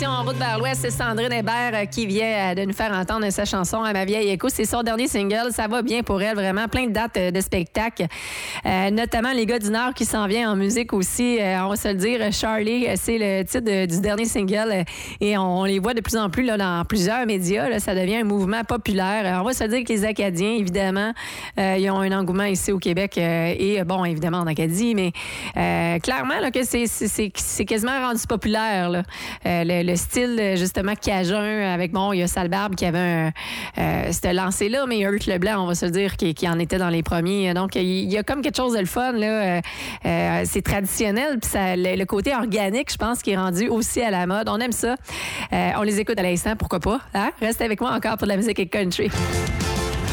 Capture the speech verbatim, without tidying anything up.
En route vers l'Ouest, c'est Sandrine Hébert euh, qui vient euh, de nous faire entendre sa chanson à ma vieille écho. C'est son dernier single. Ça va bien pour elle, vraiment. Plein de dates euh, de spectacles. Euh, notamment les gars du Nord qui s'en viennent en musique aussi. Euh, on va se le dire, Charlie, c'est le titre de, du dernier single. Euh, et on, on les voit de plus en plus là, dans plusieurs médias. Là, ça devient un mouvement populaire. Euh, on va se le dire que les Acadiens, évidemment, euh, ils ont un engouement ici au Québec. Euh, et bon, évidemment en Acadie, mais euh, clairement là, que c'est, c'est, c'est quasiment rendu populaire. Là. Euh, le, le style, justement, cajun, avec, bon, il y a Salbarbe qui avait un, euh, c'était lancé là, mais Hurt Leblanc, on va se le dire, qui, qui en était dans les premiers. Donc, il y a comme quelque chose de le fun, là. Euh, euh, c'est traditionnel, puis ça, le, le côté organique, je pense, qui est rendu aussi à la mode. On aime ça. Euh, on les écoute à l'instant, pourquoi pas? Hein? Reste avec moi encore pour de la musique et country.